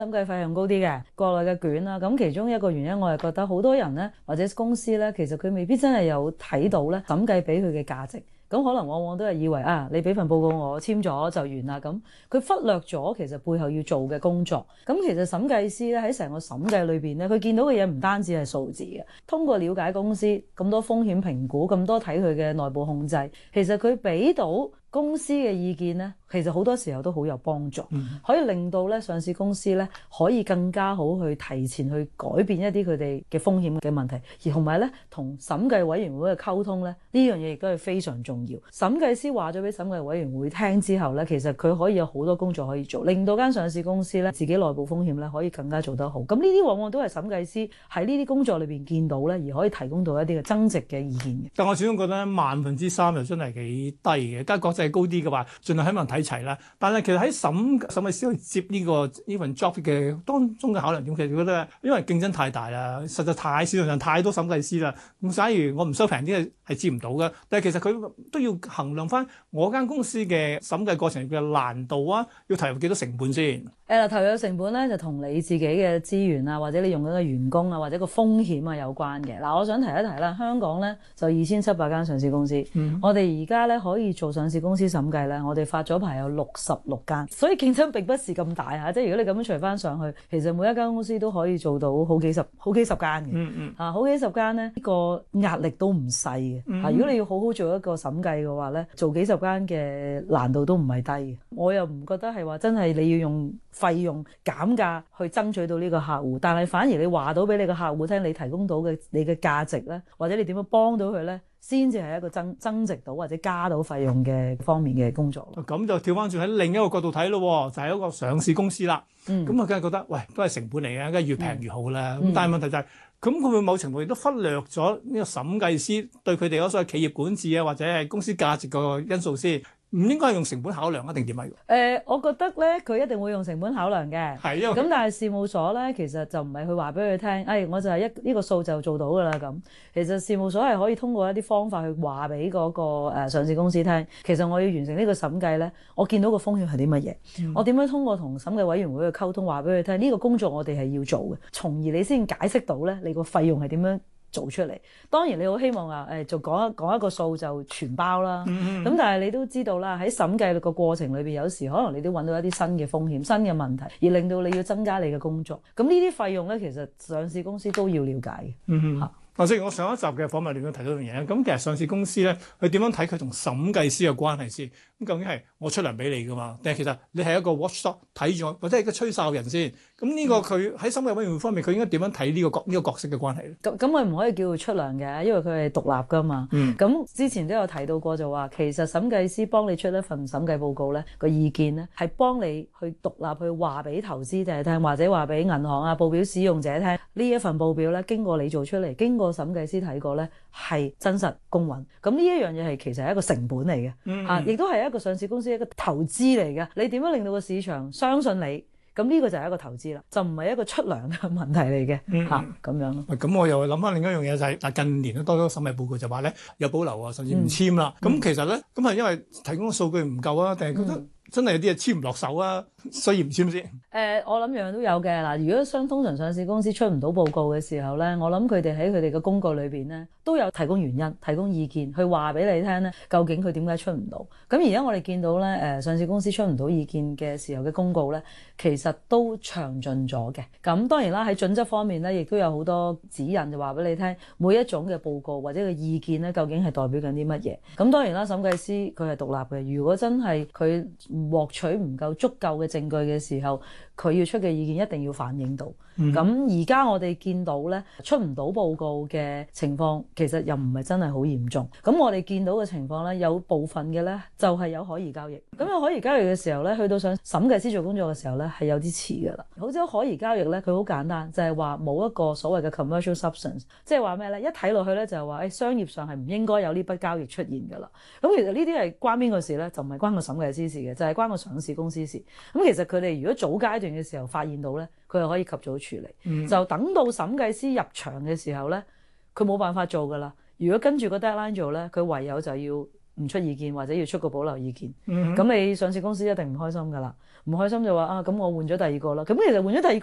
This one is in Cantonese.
審計費用高啲嘅國內嘅卷啦，咁其中一個原因我係覺得好多人咧或者公司咧，其實佢未必真係有睇到咧審計俾佢嘅價值，咁可能往往都係以為你俾份報告我簽咗就完啦，咁佢忽略咗其實背後要做嘅工作。咁其實審計師咧喺成個審計裏邊咧，佢見到嘅嘢唔單止係數字嘅，通過了解公司咁多風險評估，咁多睇佢嘅內部控制，其實佢俾到公司嘅意見咧，其實好多時候都好有幫助，可以令到咧上市公司咧可以更加好去提前去改變一啲佢哋嘅風險嘅問題，而同埋咧同審計委員會嘅溝通咧，呢樣嘢亦都係非常重要。審計師話咗俾審計委員會聽之後咧，其實佢可以有好多工作可以做，令到間上市公司咧自己內部風險咧可以更加做得好。咁呢啲往往都係審計師喺呢啲工作裏邊見到咧，而可以提供到一啲嘅增值嘅意見嘅。 但我始終覺得3%又真係幾低嘅，加國際高啲嘅話，盡量希望睇齊啦。但係其實喺審計師去接呢份 job 嘅當中嘅考量點，其實覺得因為競爭太大啦，實在市場上太多審計師啦。咁假如我唔收平啲係接唔到嘅。但係其實佢都要衡量翻我間公司嘅審計過程嘅難度啊，要投入幾多成本先？ 投入成本咧就同你自己嘅資源啊，或者你用緊嘅員工啊，或者個風險啊有關嘅。我想提一提啦，香港咧就2700間上市公司，我哋而家咧可以做上市公司審計咧，我哋發咗牌有66間，所以競爭並不是咁大嚇。即係如果你咁樣除翻上去，其實每一間公司都可以做到好幾十間嘅。好幾十間咧，呢個壓力都唔細嘅。如果你要好好做一個審計嘅話咧，做幾十間嘅難度都唔係低嘅。我又唔覺得係話真係你要用費用減價去爭取到呢個客戶，但係反而你話到俾你個客戶聽，你提供到嘅你嘅價值咧，或者你點樣幫到佢咧，先至係一個增值到或者加到費用嘅方面嘅工作。 咁就跳翻轉喺另一個角度睇咯，就係一個上市公司啦。咁啊，梗係覺得喂都係成本嚟嘅，梗係越平越好啦。咁但係問題就係，咁佢會某程度亦都忽略咗呢個審計師對佢哋嗰所謂企業管治啊，或者係公司價值個因素先。唔應該係用成本考量一定點啊？ 我覺得咧，佢一定會用成本考量嘅。 係因為咁，但係事務所咧，其實就唔係去話俾佢聽，我就係呢個數就做到㗎啦咁。其實事務所係可以通過一啲方法去話俾嗰個上市公司聽，其實我要完成呢個審計咧，我見到個風險係啲乜嘢，我點樣通過同審計委員會去溝通，話俾佢聽呢個工作我哋係要做嘅，從而你先解釋到咧你個費用係點樣做出嚟。當然你好希望話就講一個數就全包啦。咁但係你都知道啦，喺審計個過程裏邊，有時可能你都揾到一啲新嘅風險、新嘅問題，而令到你要增加你嘅工作。咁呢啲費用咧，其實上市公司都要了解嘅。 正如我上一集嘅訪問裏面提到一樣嘢，咁其實上市公司咧，佢點樣睇佢同審計師嘅關係先？咁究竟係我出糧俾你噶嘛？定係其實你係一個 watchdog 睇住我，或者係一個吹哨人先？咁呢個佢喺審計委員會方面，佢應該點樣睇呢個角色嘅關係咧？ 咁佢唔可以叫佢出糧嘅，因為佢係獨立噶嘛。咁之前都有提到過，就話其實審計師幫你出一份審計報告咧，個意見咧係幫你去獨立去話俾投資者聽，或者話俾銀行啊報表使用者聽，呢一份報表咧經過你做出嚟，經過審計師睇過咧係真實公允。咁呢一樣嘢係其實係一個成本嚟嘅，亦都係一個上市公司一個投資嚟嘅。你點樣令到個市場相信你？咁呢個就係一個投資啦，就唔係一個出糧嘅問題嚟嘅咁樣咯。 咁我又諗翻另一樣嘢就係，近年都多咗審計報告就話咧有保留啊，甚至唔簽啦。咁其實咧，咁係因為提供嘅數據唔夠啊，定係覺得真係有啲嘢簽唔落手啊，所以唔簽先？ 我諗樣都有嘅嗱。如果通常上市公司出唔到報告嘅時候咧，我諗佢哋喺佢哋嘅公告裏邊咧都有提供原因、提供意見，去話俾你聽咧，究竟佢點解出唔到？咁而家我哋見到咧，上市公司出唔到意見嘅時候嘅公告咧，其實都詳盡咗嘅。咁當然啦，喺準則方面咧，亦都有好多指引，就話俾你聽每一種嘅報告或者個意見咧，究竟係代表緊啲乜嘢？咁當然啦，審計師佢係獨立嘅。如果真係佢獲取唔夠足夠嘅證據嘅時候，佢要出嘅意見一定要反映到。咁而家我哋見到咧，出唔到報告嘅情況，其實又唔係真係好嚴重。咁我哋見到嘅情況咧，有部分嘅咧就係有可疑交易。咁有可疑交易嘅時候咧，去到上審計師做工作嘅時候咧，係有啲遲噶啦。好似可疑交易咧，佢好簡單，就係話冇一個所謂嘅 commercial substance，即係話咩咧？一睇落去咧就係話，商業上係唔應該有呢筆交易出現噶啦。咁其實呢啲係關邊個事咧？就唔係關個審計師事嘅，就係關個上市公司事。咁其實佢哋如果早階段嘅時候發現到咧，佢係可以及早處理。就等到審計師入場嘅時候咧，佢冇辦法做噶啦。如果跟住個 deadline 做咧，佢唯有就要唔唔出意見或者要出個保留意見。 嗯咁你上市公司一定唔開心㗎啦，唔開心就話啊，咁我換咗第二個啦。咁其實換咗第二個